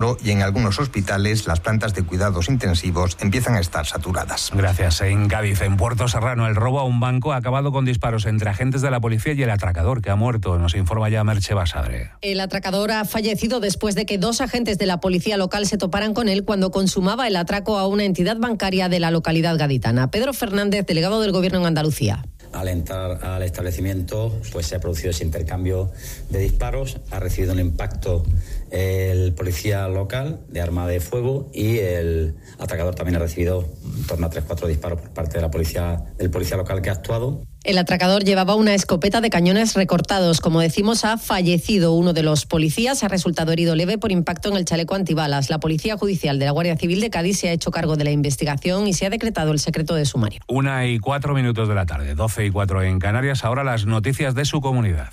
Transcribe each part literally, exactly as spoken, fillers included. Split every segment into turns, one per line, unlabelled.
centro y en algunos hospitales las plantas de cuidados intensivos empiezan a estar saturadas.
Gracias. En Cádiz, en Puerto Serrano, el robo a un banco ha acabado con disparos entre agentes de la policía y el atracador, que ha muerto. Nos informa ya Merche Basadre.
El atracador ha fallecido después de que dos agentes de la policía local se toparan con él cuando consumaba el atraco a una entidad bancaria de la localidad gaditana. Pedro Fernández, delegado del Gobierno en Andalucía.
Al entrar al establecimiento, pues se ha producido ese intercambio de disparos, ha recibido un impacto el policía local de arma de fuego y el atracador también ha recibido en torno a tres cuatro disparos por parte de la policía, del policía local que ha actuado.
El atracador llevaba una escopeta de cañones recortados. Como decimos, ha fallecido uno de los policías. Ha resultado herido leve por impacto en el chaleco antibalas. La Policía Judicial de la Guardia Civil de Cádiz se ha hecho cargo de la investigación y se ha decretado el secreto de sumario.
Una y cuatro minutos de la tarde, doce y cuatro en Canarias. Ahora las noticias de su comunidad.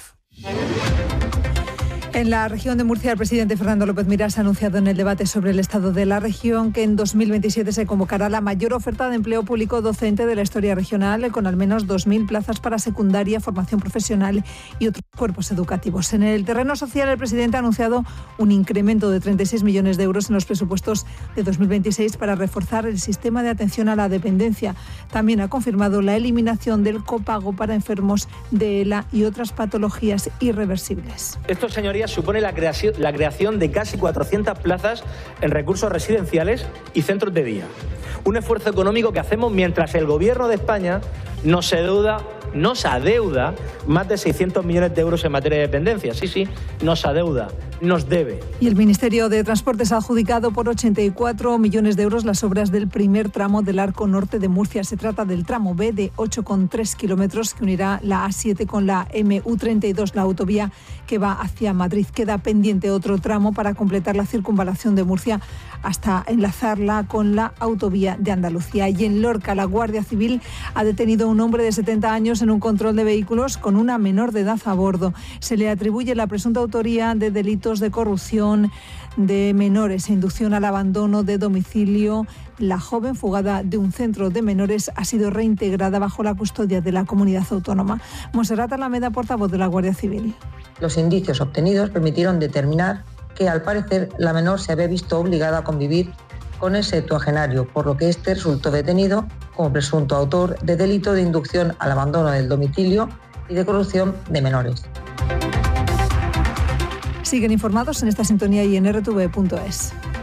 En la región de Murcia, el presidente Fernando López Miras ha anunciado en el debate sobre el estado de la región que en dos mil veintisiete se convocará la mayor oferta de empleo público docente de la historia regional, con al menos dos mil plazas para secundaria, formación profesional y otros cuerpos educativos. En el terreno social, el presidente ha anunciado un incremento de treinta y seis millones de euros en los presupuestos de dos mil veintiséis para reforzar el sistema de atención a la dependencia. También ha confirmado la eliminación del copago para enfermos de ELA y otras patologías irreversibles.
Esto, señorías, supone la creación, la creación de casi cuatrocientas plazas en recursos residenciales y centros de día. Un esfuerzo económico que hacemos mientras el Gobierno de España nos adeuda, nos adeuda más de seiscientos millones de euros en materia de dependencia. Sí, sí, nos adeuda, nos debe.
Y el Ministerio de Transportes ha adjudicado por ochenta y cuatro millones de euros las obras del primer tramo del Arco Norte de Murcia. Se trata del tramo B de ocho coma tres kilómetros que unirá la A siete con la eme u treinta y dos, la autovía que va hacia Madrid. Queda pendiente otro tramo para completar la circunvalación de Murcia hasta enlazarla con la autovía de Andalucía. Y en Lorca, la Guardia Civil ha detenido a un hombre de setenta años en un control de vehículos con una menor de edad a bordo. Se le atribuye la presunta autoría de delitos de corrupción de menores e inducción al abandono de domicilio. La joven, fugada de un centro de menores, ha sido reintegrada bajo la custodia de la comunidad autónoma. Monserrat Alameda, portavoz de la Guardia Civil.
Los indicios obtenidos permitieron determinar que, al parecer, la menor se había visto obligada a convivir con el septuagenario, por lo que este resultó detenido como presunto autor de delito de inducción al abandono del domicilio y de corrupción de menores.
Siguen informados en esta sintonía y en erre te ve punto es.